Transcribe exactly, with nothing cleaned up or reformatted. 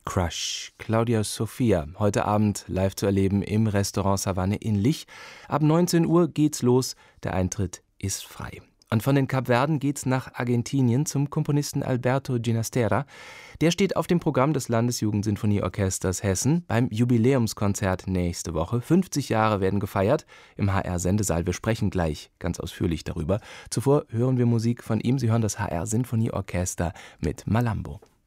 Crush, Claudia Sophia, heute Abend live zu erleben im Restaurant Savanne in Lich. Ab neunzehn Uhr geht's los, der Eintritt ist frei. Und von den Kapverden geht's nach Argentinien zum Komponisten Alberto Ginastera. Der steht auf dem Programm des Landesjugendsinfonieorchesters Hessen beim Jubiläumskonzert nächste Woche. fünfzig Jahre werden gefeiert im H R-Sendesaal. Wir sprechen gleich ganz ausführlich darüber. Zuvor hören wir Musik von ihm. Sie hören das H R-Sinfonieorchester mit Malambo.